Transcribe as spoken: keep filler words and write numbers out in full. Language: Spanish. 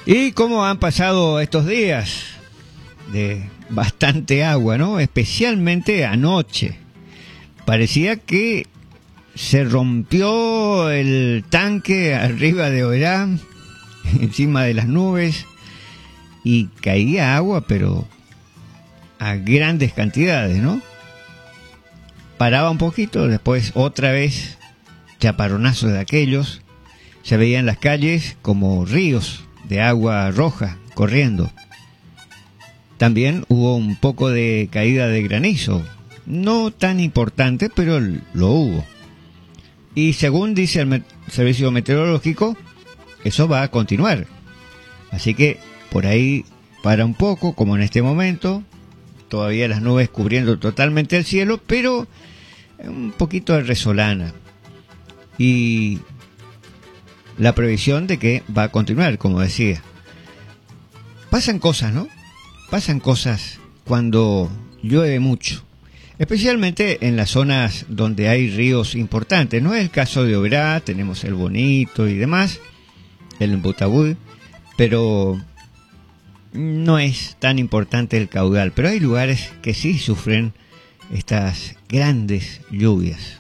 ¿Y cómo han pasado estos días? De bastante agua, ¿no? Especialmente anoche. Parecía que se rompió el tanque arriba de Oberá, encima de las nubes, y caía agua, pero a grandes cantidades, ¿no? Paraba un poquito, después otra vez chaparronazos de aquellos. Se veían las calles como ríos de agua roja corriendo. También hubo un poco de caída de granizo, no tan importante, pero lo hubo. Y según dice el met- servicio meteorológico, eso va a continuar. Así que por ahí para un poco, como en este momento, todavía las nubes cubriendo totalmente el cielo, pero un poquito de resolana. Y la previsión de que va a continuar, como decía. Pasan cosas, ¿no? Pasan cosas cuando llueve mucho, especialmente en las zonas donde hay ríos importantes. No es el caso de Oberá, tenemos el Bonito y demás, el Botabud, pero no es tan importante el caudal. Pero hay lugares que sí sufren estas grandes lluvias.